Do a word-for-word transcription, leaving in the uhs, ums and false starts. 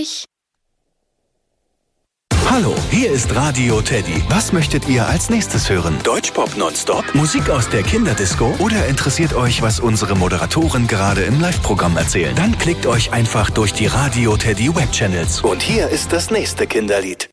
ich... Hallo, hier ist Radio Teddy. Was möchtet ihr als nächstes hören? Deutschpop nonstop? Musik aus der Kinderdisco? Oder interessiert euch, was unsere Moderatoren gerade im Live-Programm erzählen? Dann klickt euch einfach durch die Radio Teddy Webchannels. Und hier ist das nächste Kinderlied.